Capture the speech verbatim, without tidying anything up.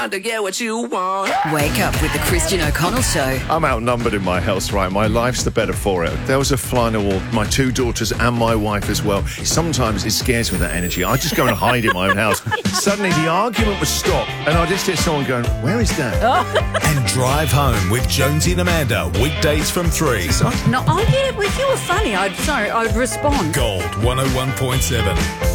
trying to get what you want. Wake up with the Christian O'Connell Show. I'm outnumbered in my house, right? My life's the better for it. There was a fly on the wall, my two daughters and my wife as well. Sometimes it scares me, that energy. I just go and hide in my own house. Suddenly the argument was stopped, and I just hear someone going, where is Dad? And Drive Home with Jonesy and Amanda, weekdays from three. No, oh yeah, well, if you were funny, I'd sorry, I'd respond. Gold one oh one point seven.